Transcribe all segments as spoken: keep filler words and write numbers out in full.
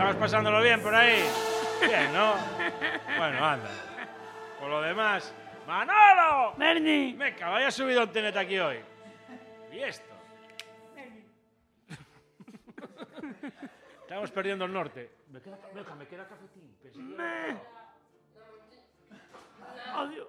Estamos pasándolo bien por ahí. Bien, ¿no? Bueno, anda. Por lo demás... ¡Manolo! ¡Berni! Venga, vaya subido un tenete aquí hoy. ¿Y esto? Estamos perdiendo el norte. Me queda, venga, me queda cafetín. Pensé que era... Adiós.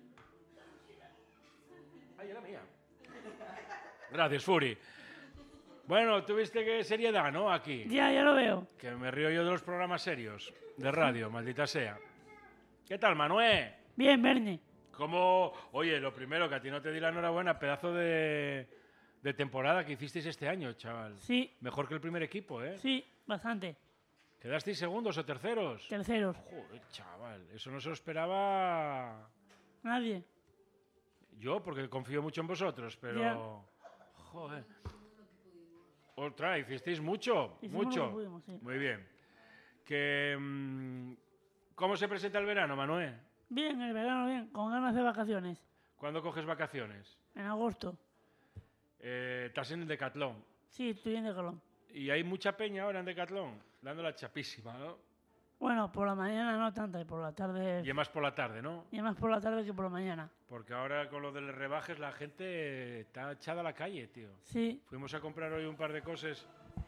Ay, era mía. Gracias, Furi. Bueno, tuviste que seriedad, ¿no? Aquí. Ya, ya lo veo. Que me río yo de los programas serios de radio, maldita sea. ¿Qué tal, Manuel? Bien, Berni. ¿Cómo? Oye, lo primero, que a ti no te di la enhorabuena, pedazo de, de temporada que hicisteis este año, chaval. Sí. Mejor que el primer equipo, ¿eh? Sí, bastante. ¿Quedasteis segundos o terceros? Terceros. Joder, chaval, eso no se lo esperaba Nadie. yo, porque confío mucho en vosotros, pero... Ya. Joder. Otra, hicisteis mucho, Hicimos mucho. lo que pudimos, sí. Muy bien. Que, mm, ¿cómo se presenta el verano, Manuel? Bien, el verano bien, con ganas de vacaciones. ¿Cuándo coges vacaciones? En agosto. Eh, estás en el Decatlón. Sí, estoy en Decalón. Y hay mucha peña ahora en Decatlón, dando la chapísima, ¿no? Bueno, por la mañana no tanta, y por la tarde... Y es más por la tarde, ¿no? Y más por la tarde que por la mañana. Porque ahora con lo de los rebajes la gente está echada a la calle, tío. Sí. Fuimos a comprar hoy un par de cosas.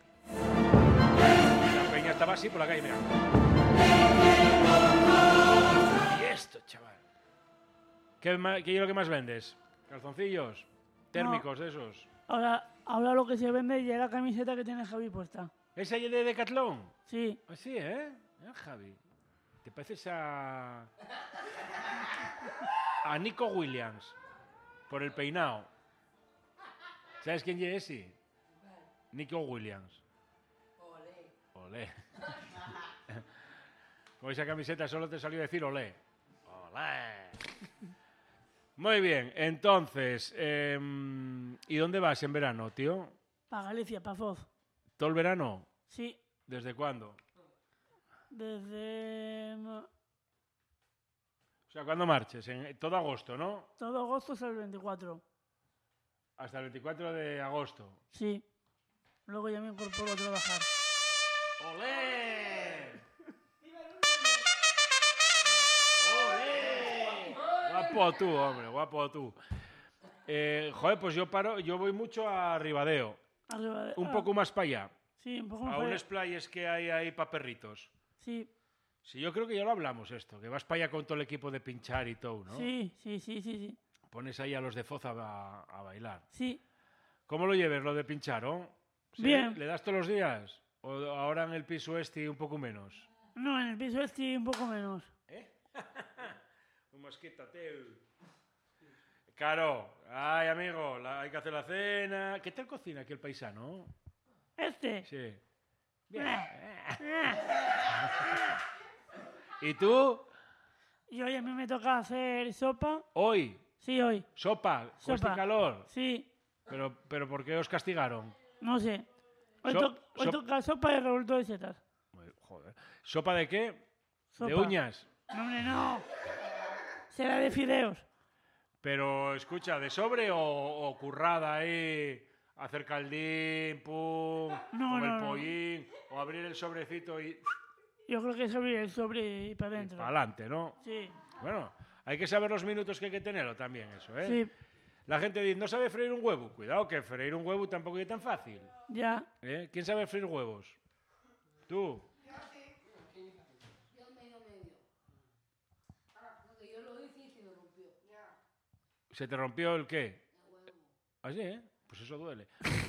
La peña estaba así por la calle, mira. ¿Y esto, chaval? ¿Qué, ma- qué es lo que más vendes? ¿Calzoncillos? ¿Térmicos de esos? Ahora, ahora lo que se vende ya es la camiseta que tiene Javi puesta. ¿Esa es de Decathlon? Sí. Así, ¿eh? ¿Eh, Javi? ¿Te pareces a... a Nico Williams? Por el peinado. ¿Sabes quién es ese? Nico Williams. Olé. Olé. Con esa camiseta solo te salió decir olé. Olé. Muy bien, entonces, eh, ¿y dónde vas en verano, tío? Para Galicia, para Foz. ¿Todo el verano? Sí. ¿Desde cuándo? Desde... no, O sea, ¿cuándo marches? En todo agosto, ¿no? todo agosto hasta el veinticuatro. Hasta el veinticuatro de agosto. Sí. Luego ya me incorporo a trabajar. ¡Olé! ¡Olé! Guapo tú, hombre, guapo tú. Eh, joder, pues yo paro, yo voy mucho a Ribadeo. Arriba de- Un ah, poco más para allá. Sí, un poco A más. para unos allá. playas que hay ahí para perritos. Sí, Sí, yo creo que ya lo hablamos esto, que vas para allá con todo el equipo de pinchar y todo, ¿no? sí, sí, sí, sí, sí. Pones ahí a los de Foz a, a bailar. Sí, ¿Cómo lo lleves, lo de pinchar, oh? ¿Sí? Bien. ¿Le das todos los días? ¿O ahora en el piso este un poco menos? no, en el piso este un poco menos. ¿Eh? Un mosquito, tío. Claro. Ay, amigo, la- hay que hacer la cena. ¿Qué tal cocina aquí el paisano? Este. Sí. Bien. Ah, ¿Y tú? Y hoy a mí me toca hacer sopa. Hoy. Sí, hoy. Sopa. Con este Sopa. calor. Sí, Pero, pero ¿por qué os castigaron? no sé. Hoy, So- to- hoy so- toca sopa de revuelto de setas. Muy- Joder. ¿Sopa de qué? Sopa. ¿De uñas? No, hombre, no. Será de fideos. Pero, escucha, ¿de sobre o, o currada ahí? Hacer caldín, pum, No, con no, el no. pollín, o abrir el sobrecito y Yo creo que sobre el sobre y para adentro. para adelante, ¿no? Sí, Bueno, hay que saber los minutos que hay que tenerlo también, eso, ¿eh? sí, La gente dice, no sabe freír un huevo. Cuidado, que freír un huevo tampoco es tan fácil. ya. ¿Eh? ¿Quién sabe freír huevos? ¿Tú? Yo medio medio. Ah, porque yo lo hice y se me rompió. Ya. ¿Se te rompió el qué? El huevo. ¿Así, eh? Pues eso duele.